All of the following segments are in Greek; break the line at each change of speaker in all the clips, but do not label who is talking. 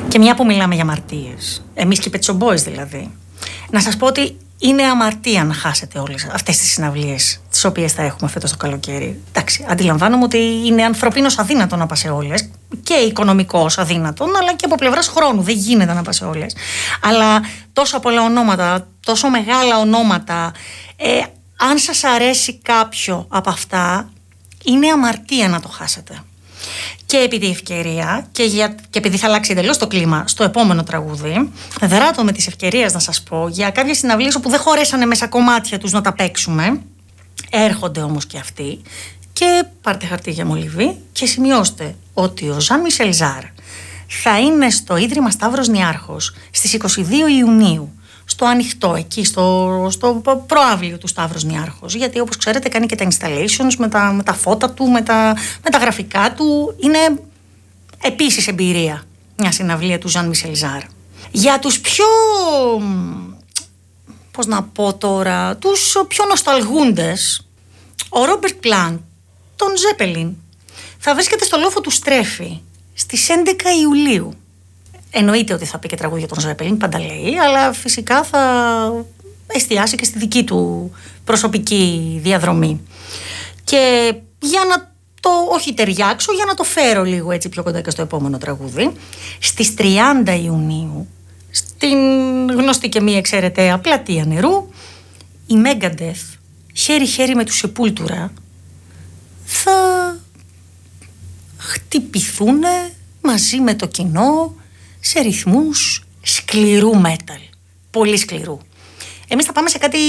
Και μια που μιλάμε για αμαρτίες, εμείς και οι Pet Shop Boys δηλαδή, να σας πω ότι είναι αμαρτία να χάσετε όλες αυτές τις συναυλίες τις οποίες θα έχουμε φέτος το καλοκαίρι. Εντάξει, αντιλαμβάνομαι ότι είναι ανθρωπίνως αδύνατο να πας σε όλες και οικονομικώς αδύνατον, αλλά και από πλευράς χρόνου. Δεν γίνεται να πας σε όλες. Αλλά τόσα πολλά ονόματα, τόσο μεγάλα ονόματα, αν σας αρέσει κάποιο από αυτά, είναι αμαρτία να το χάσετε. Και επί τη ευκαιρία και επειδή θα αλλάξει εντελώς το κλίμα στο επόμενο τραγούδι, δράτω με τις ευκαιρίες να σας πω για κάποιες συναυλίες όπου δεν χωρέσανε μέσα κομμάτια τους να τα παίξουμε. Έρχονται όμως και αυτοί. Και πάρτε χαρτί για μολυβί και σημειώστε ότι ο Ζαν Μισελ Ζάρ θα είναι στο Ίδρυμα Σταύρος Νιάρχος στις 22 Ιουνίου. Στο ανοιχτό, εκεί στο προαύλιο του Σταύρος Νιάρχος. Γιατί όπως ξέρετε κάνει και τα installations με τα φώτα του, με τα γραφικά του. Είναι επίσης εμπειρία μια συναυλία του Ζαν Μισελ Ζάρ. Για τους πιο, πώς να πω τώρα, τους πιο νοσταλγούντες, ο Ρόμπερτ Πλάντ, τον Ζέπελιν, θα βρίσκεται στο λόφο του Στρέφη στις 11 Ιουλίου. Εννοείται ότι θα πει και τραγούδια τον Ζέπελιν, πάντα λέει, αλλά φυσικά θα εστιάσει και στη δική του προσωπική διαδρομή. Και για να το όχι ταιριάξω, για να το φέρω λίγο έτσι πιο κοντά και στο επόμενο τραγούδι, στις 30 Ιουνίου, στην γνωστή και μη εξαιρεταία Πλατεία Νερού, η Megadeth, χέρι-χέρι με τους Sepultura, θα χτυπηθούν μαζί με το κοινό σε ρυθμούς σκληρού metal. Πολύ σκληρού. Εμείς θα πάμε σε κάτι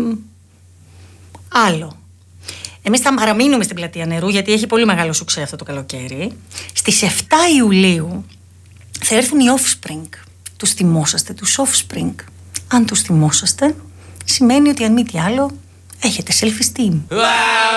άλλο. Εμείς θα παραμείνουμε στην Πλατεία Νερού γιατί έχει πολύ μεγάλο σουξέ αυτό το καλοκαίρι. Στις 7 Ιουλίου θα έρθουν οι Offspring. Τους θυμόσαστε, τους Offspring. Αν τους θυμόσαστε, σημαίνει ότι αν μη τι άλλο έχετε self-esteem.